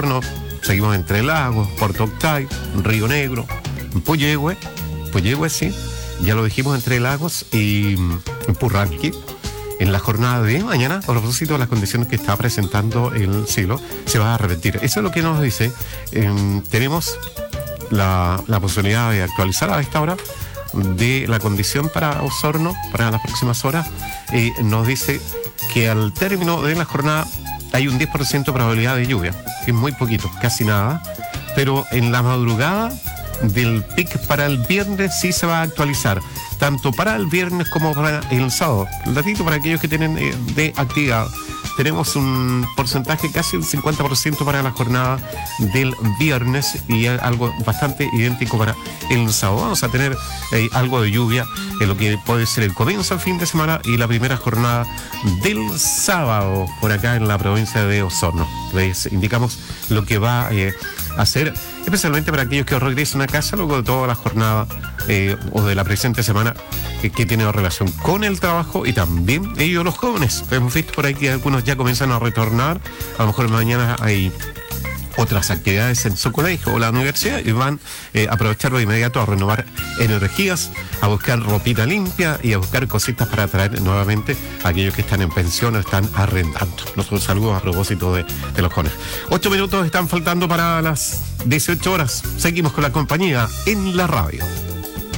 Osorno, seguimos Entre Lagos, Puerto Octay, Río Negro, Puyehue, sí, ya lo dijimos, Entre Lagos y Purranqui. En la jornada de mañana, a propósito de las condiciones que está presentando el cielo, se va a repetir. Eso es lo que nos dice. Tenemos la posibilidad de actualizar a esta hora de la condición para Osorno para las próximas horas. Nos dice que al término de la jornada hay un 10% de probabilidad de lluvia, que es muy poquito, casi nada, pero en la madrugada del pic para el viernes sí se va a actualizar, tanto para el viernes como para el sábado. Un ratito para aquellos que tienen de actividad. Tenemos un porcentaje casi el 50% para la jornada del viernes y algo bastante idéntico para el sábado. Vamos a tener algo de lluvia en lo que puede ser el comienzo del fin de semana y la primera jornada del sábado por acá en la provincia de Osorno. Les indicamos lo que va a hacer, especialmente para aquellos que regresen a casa luego de toda la jornada o de la presente semana que tiene relación con el trabajo, y también ellos los jóvenes. Hemos visto por ahí que algunos ya comienzan a retornar, a lo mejor mañana hay otras actividades en su colegio o la universidad y van a aprovecharlo de inmediato a renovar energías, a buscar ropita limpia y a buscar cositas para traer nuevamente a aquellos que están en pensión o están arrendando. Nosotros saludos a propósito de los jóvenes. 8 minutos están faltando para las 18 horas. Seguimos con la compañía en la radio.